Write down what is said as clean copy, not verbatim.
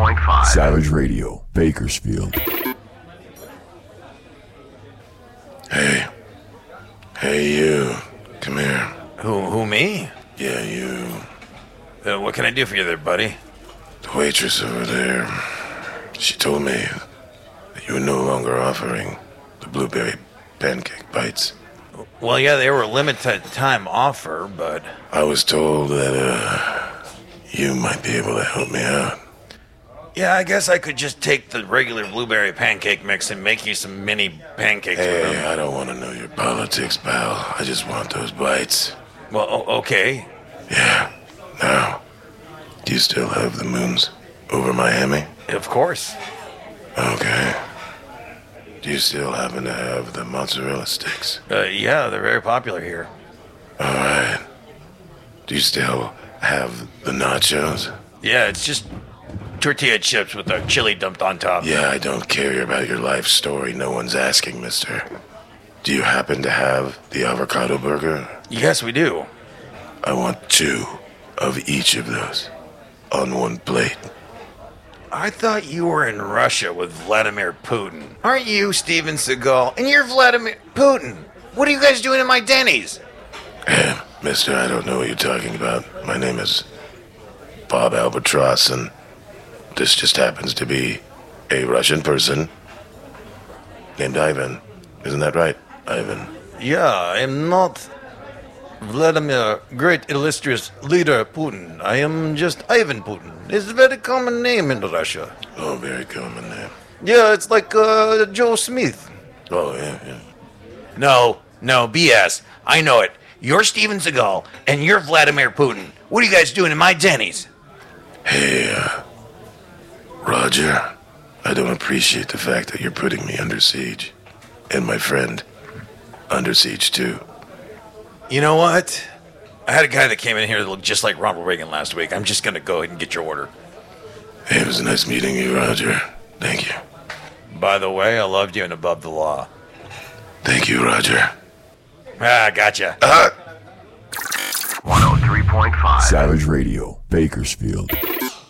103.5 Savage Radio, Bakersfield. Hey. Hey, you. Come here. Who, me? Yeah, you. What can I do for you there, buddy? The waitress over there. She told me that you were no longer offering the blueberry pancake bites. Well, yeah, they were a limited time offer, but... I was told that, you might be able to help me out. Yeah, I guess I could just take the regular blueberry pancake mix and make you some mini pancakes with Hey, them. I don't want to know your politics, pal. I just want those bites. Well, okay. Yeah. Now, do you still have the moons over Miami? Of course. Okay. Do you still happen to have the mozzarella sticks? Yeah, they're very popular here. All right. Do you still have the nachos? Yeah, it's just tortilla chips with a chili dumped on top. Yeah, I don't care about your life story. No one's asking, mister. Do you happen to have the avocado burger? Yes, we do. I want 2 of each of those on one plate. I thought you were in Russia with Vladimir Putin. Aren't you Steven Seagal? And you're Vladimir Putin. What are you guys doing in my Denny's? Hey, mister, I don't know what you're talking about. My name is Bob Albatross, and this just happens to be a Russian person named Ivan. Isn't that right, Ivan? Yeah, I'm not Vladimir, great illustrious leader Putin. I am just Ivan Putin. It's a very common name in Russia. Oh, very common name. Yeah, it's like Joe Smith. Oh, yeah. No, BS. I know it. You're Steven Seagal, and you're Vladimir Putin. What are you guys doing in my Denny's? Hey, Roger, I don't appreciate the fact that you're putting me under siege. And my friend, under siege too. You know what? I had a guy that came in here that looked just like Ronald Reagan last week. I'm just going to go ahead and get your order. Hey, it was nice meeting you, Roger. Thank you. By the way, I loved you and above the law. Thank you, Roger. Gotcha. 103.5 Savage Radio, Bakersfield.